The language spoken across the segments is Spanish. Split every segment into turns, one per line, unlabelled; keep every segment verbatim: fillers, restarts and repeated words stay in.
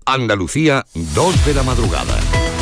Andalucía, dos de la madrugada.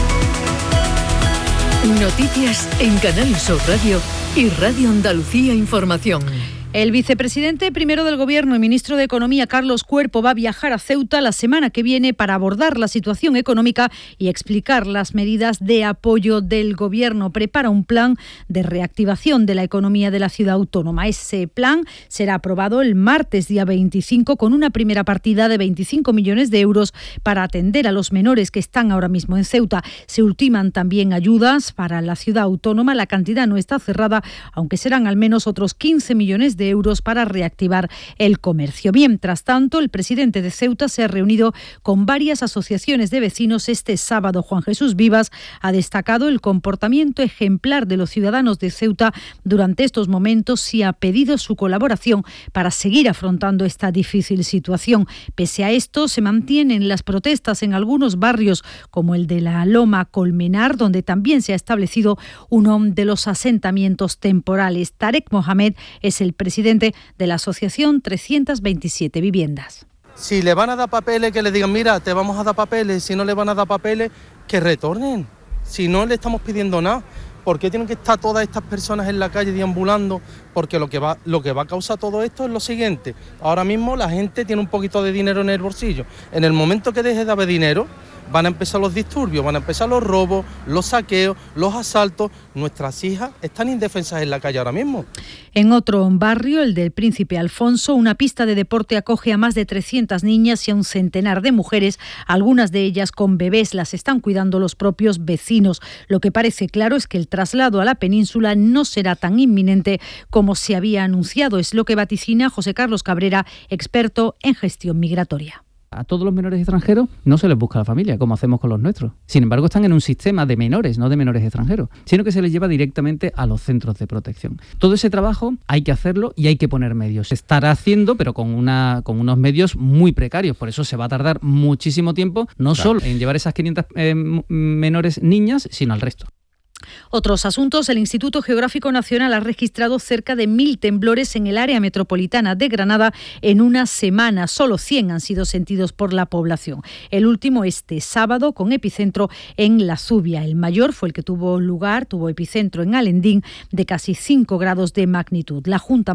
Noticias en Canal Sur Radio y Radio Andalucía Información.
El vicepresidente primero del Gobierno y ministro de Economía, Carlos Cuerpo, va a viajar a Ceuta la semana que viene para abordar la situación económica y explicar las medidas de apoyo del Gobierno. Prepara un plan de reactivación de la economía de la ciudad autónoma. Ese plan será aprobado el martes, día veinticinco, con una primera partida de veinticinco millones de euros para atender a los menores que están ahora mismo en Ceuta. Se ultiman también ayudas para la ciudad autónoma. La cantidad no está cerrada, aunque serán al menos otros quince millones de euros para reactivar el comercio. Mientras tanto, el presidente de Ceuta se ha reunido con varias asociaciones de vecinos este sábado. Juan Jesús Vivas ha destacado el comportamiento ejemplar de los ciudadanos de Ceuta durante estos momentos y ha pedido su colaboración para seguir afrontando esta difícil situación. Pese a esto, se mantienen las protestas en algunos barrios, como el de la Loma Colmenar, donde también se ha establecido uno de los asentamientos temporales. Tarek Mohamed es el presidente de la asociación trescientas veintisiete Viviendas.
Si le van a dar papeles, que le digan, mira, te vamos a dar papeles. Si no le van a dar papeles, que retornen. Si no le estamos pidiendo nada, ¿por qué tienen que estar todas estas personas en la calle deambulando? Porque lo que va, lo que va a causar todo esto es lo siguiente. Ahora mismo la gente tiene un poquito de dinero en el bolsillo. En el momento que deje de haber dinero, van a empezar los disturbios, van a empezar los robos, los saqueos, los asaltos. Nuestras hijas están indefensas en la calle ahora mismo.
En otro barrio, el del Príncipe Alfonso, una pista de deporte acoge a más de trescientas niñas y a un centenar de mujeres. Algunas de ellas con bebés, las están cuidando los propios vecinos. Lo que parece claro es que el traslado a la península no será tan inminente como se había anunciado. Es lo que vaticina José Carlos Cabrera, experto en gestión migratoria.
A todos los menores extranjeros no se les busca la familia, como hacemos con los nuestros. Sin embargo, están en un sistema de menores, no de menores extranjeros, sino que se les lleva directamente a los centros de protección. Todo ese trabajo hay que hacerlo y hay que poner medios. Se estará haciendo, pero con, una, con unos medios muy precarios. Por eso se va a tardar muchísimo tiempo, no claro. solo en llevar esas quinientas eh, menores niñas, sino al resto.
Otros asuntos. El Instituto Geográfico Nacional ha registrado cerca de mil temblores en el área metropolitana de Granada en una semana. Solo cien han sido sentidos por la población. El último este sábado, con epicentro en La Zubia. El mayor fue el que tuvo lugar, tuvo epicentro en Alendín, de casi cinco grados de magnitud. La Junta